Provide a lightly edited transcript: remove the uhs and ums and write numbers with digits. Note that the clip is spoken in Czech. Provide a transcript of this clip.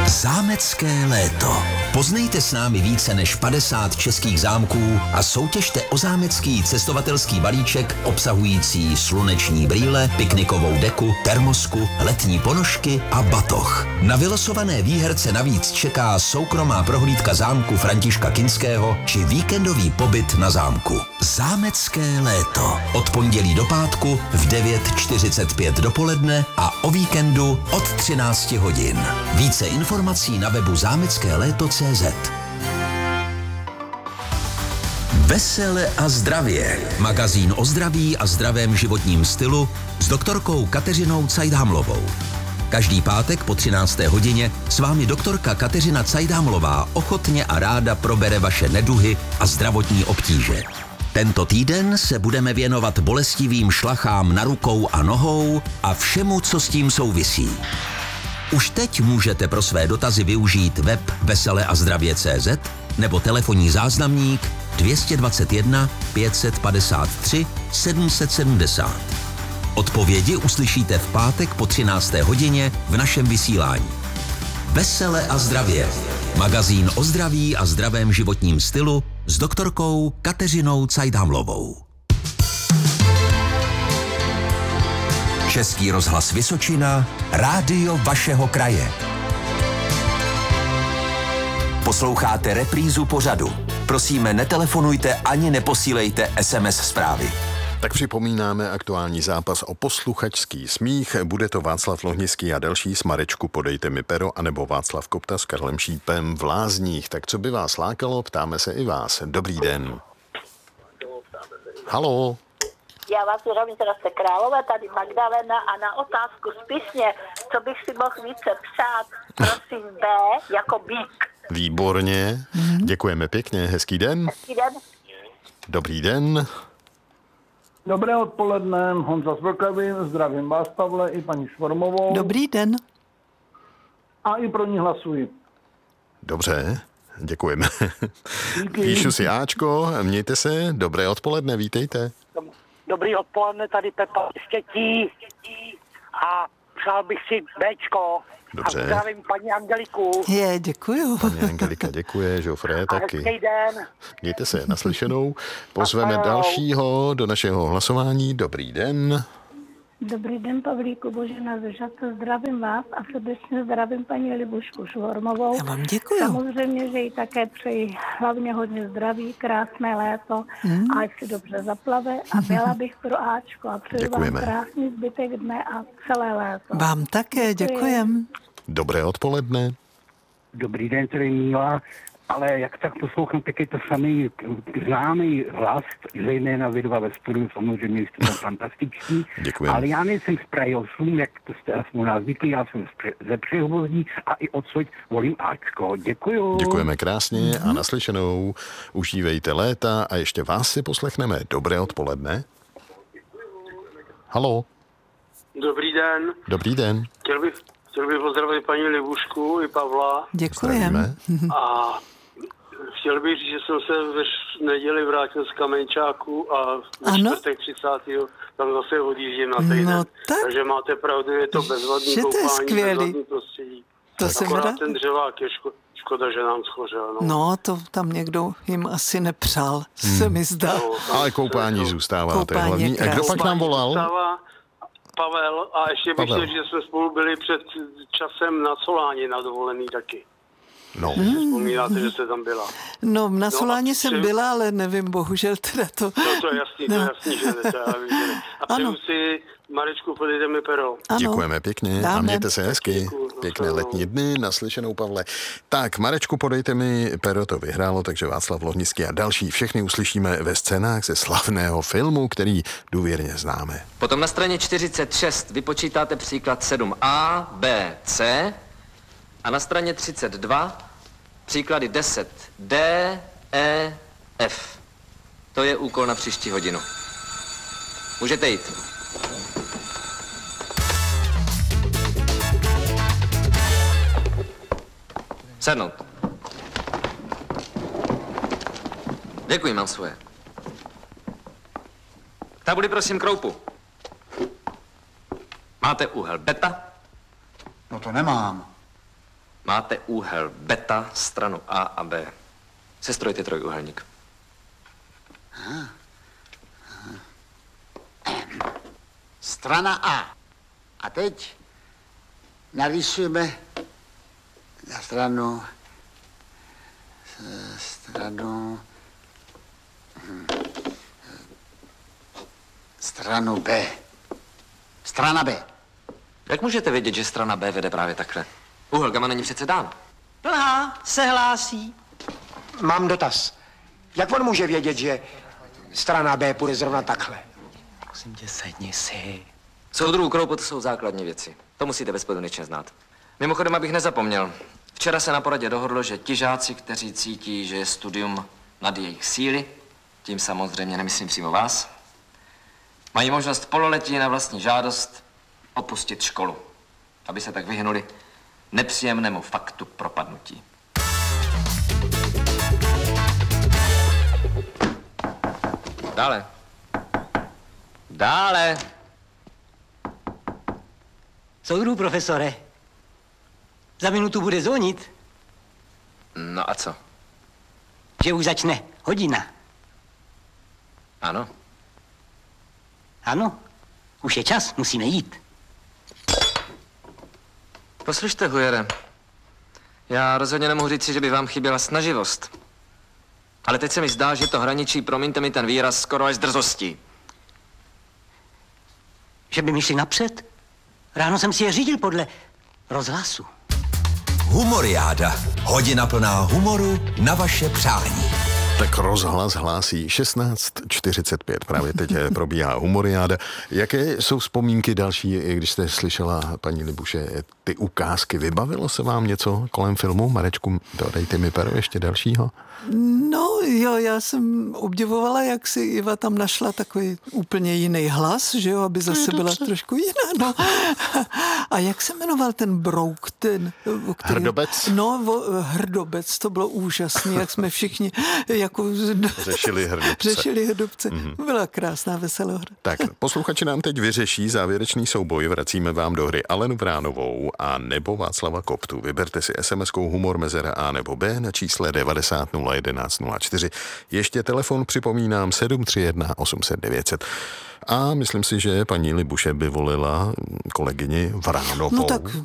Zámecké léto. Poznejte s námi více než 50 českých zámků a soutěžte o zámecký cestovatelský balíček obsahující sluneční brýle, piknikovou deku, termosku, letní ponožky a batoh. Na vylosované výherce navíc čeká soukromá prohlídka zámku Františka Kinského či víkendový pobyt na zámku. Zámecké léto. Od pondělí do pátku v 9:45 dopoledne a o víkendu od 13 hodin. Více informací na webu zámeckéléto.cz. Vesele a zdravě. Magazín o zdraví a zdravém životním stylu s doktorkou Kateřinou Cajdhamlovou. Každý pátek po 13. hodině s vámi doktorka Kateřina Cajdhamlová ochotně a ráda probere vaše neduhy a zdravotní obtíže. Tento týden se budeme věnovat bolestivým šlachám na rukou a nohou a všemu, co s tím souvisí. Už teď můžete pro své dotazy využít web veseleazdravě.cz nebo telefonní záznamník 221 553 770. Odpovědi uslyšíte v pátek po 13. hodině v našem vysílání. Vesele a zdravě. Magazín o zdraví a zdravém životním stylu s doktorkou Kateřinou Cajdhamlovou. Český rozhlas Vysočina, rádio vašeho kraje. Posloucháte reprízu pořadu. Prosíme, netelefonujte ani neposílejte SMS zprávy. Tak připomínáme aktuální zápas o posluchačský smích. Bude to Václav Lohnický a další s Marečku podejte mi pero, anebo Václav Kopta s Karlem Šípem v Lázních. Tak co by vás lákalo, ptáme se i vás. Dobrý den. Haló. Já vás zdravím, teda jste Králové, tady Magdalena a na otázku z písně, co bych si mohl více přát, prosím B, jako bík. Výborně, děkujeme pěkně, hezký den. Hezký den. Dobrý den. Dobré odpoledne, Honza z Vlkavy, zdravím vás, Pavle, i paní Švormovou. Dobrý den. A i pro ní hlasuji. Dobře, děkujeme. Díky. Píšu si Ačko, mějte se, dobré odpoledne, vítejte. Dobrý odpoledne, tady Pepa Štětí a přál bych si Bčko. Dobře. A zdravím paní Angeliku. Děkuju. Paní Angelika děkuje, Žofré taky. Hezký den. Mějte se, naslyšenou. Pozveme dalšího do našeho hlasování. Dobrý den. Dobrý den, Pavlíku, Božena ze Žadce, zdravím vás a srdečně zdravím paní Libušku Švormovou. Já vám děkuju. Samozřejmě, že jí také přeji hlavně hodně zdraví, krásné léto a ať si dobře zaplave a byla bych pro Ačko a přeji Děkujeme. vám krásný zbytek dne a celé léto. Vám také děkujem. Dobré odpoledne. Dobrý den, tady Míla, ale jak tak poslouchám, tak je to samý známý hlas, zejména vy dva ve studiu, samozřejmě jste tam fantastiční. Děkujeme. Ale já nejsem z Prahy 8, jak to jste aspoň nás zvyklí, já jsem ze Přehovozdí a i odsud volím Ačko. Děkuju. Děkujeme krásně a naslyšenou. Užívejte léta a ještě vás si poslechneme. Dobré odpoledne. Haló. Dobrý den. Dobrý den. Chtěl bych pozdravit paní Libušku i Pavla. Děkujeme. A chtěl bych říct, že jsem se ve neděli vrátil z Kamenčáku a ve čtvrtek 30. tam zase odjíždím na týden. No tak. Takže máte pravdu, je to bezvadný Že to je koupání, skvělý. bezvadný prostředí. To jsem Akorát ráda. ten dřevák je škoda, že nám schořel. No, to tam někdo jim asi nepřál, se mi zdá. Ale koupání zůstává, to je Koupání hlavní. je A kdo pak nám volal? Zůstává Pavel a ještě bych Pavel. chtěl, že jsme spolu byli před časem na Soláni na dovolený taky. No. Vzpomínáte, že jste tam byla. No, na Soláni a jsem přeju- byla, ale nevím, bohužel teda to... No to je jasný, že ne, to já vím, že ne. A Ano. přeju si, Marečku, podejte mi pero. Ano. Děkujeme pěkně a Dáme. mějte se hezky. Děkuju, Pěkné nashledanou. letní dny, naslyšenou, Pavle. Tak, Marečku, podejte mi pero, to vyhrálo, takže Václav Lohnický a další všechny uslyšíme ve scénách ze slavného filmu, který důvěrně známe. Potom na straně 46 vypočítáte příklad 7a, b, c a na straně 32 příklady 10 d, e, f. To je úkol na příští hodinu. Můžete jít. Sednout. Děkuji, mám svoje. Tabuli prosím kroupu. Máte úhel beta? No to nemám. máte úhel beta, stranu A a B. Sestrojte trojúhelník. Strana A. A teď narýsujeme na stranu B. Strana B. Jak můžete vědět, že strana B vede právě takhle? Úhel gamma není přece dán. Plhá se hlásí. Mám dotaz. Jak on může vědět, že strana B půjde zrovna takhle? Prosím tě, sedni si. Soudruhu Kroupo, to jsou základní věci. To musíte bezpodmínečně znát. Mimochodem, abych nezapomněl. Včera se na poradě dohodlo, že ti žáci, kteří cítí, že je studium nad jejich síly, tím samozřejmě nemyslím přímo vás, mají možnost pololetí na vlastní žádost opustit školu, aby se tak vyhnuli nepříjemnému faktu propadnutí. Dále. Dále. Soudruhu profesore, za minutu bude zvonit. No a co? Že už začne hodina. Ano. Ano, už je čas, musíme jít. Poslyšte, Hujere, já rozhodně nemohu říct, že by vám chyběla snaživost. Ale teď se mi zdá, že to hraničí, promiňte mi ten výraz, skoro až s drzostí. Že by mi šli napřed? Ráno jsem si je řídil podle rozhlasu. Humoriáda. Hodina plná humoru na vaše přání. Tak rozhlas hlásí 16:45. Právě teď probíhá humoriáda. Jaké jsou vzpomínky další, když jste slyšela, paní Libuše, ty ukázky? Vybavilo se vám něco kolem filmu? Marečku, dodejte mi pero ještě dalšího. No jo, já jsem obdivovala, jak si Iva tam našla takový úplně jiný hlas, že jo, aby zase byla trošku jiná, no. A jak se jmenoval ten brouk, ten... Hrdobec? No, Hrdobec, to bylo úžasný, jak jsme všichni jako... Řešili hrdobce. Byla krásná, veselá hra. Tak, posluchači nám teď vyřeší závěrečný souboj. Vracíme vám do hry Alenu Vránovou a nebo Václava Koptu. Vyberte si SMS-kou humor mezera A nebo B na čísle 90 011 04. Ještě telefon připomínám 731 800 900. A myslím si, že paní Libuše by volila kolegyni Vránovou. No tak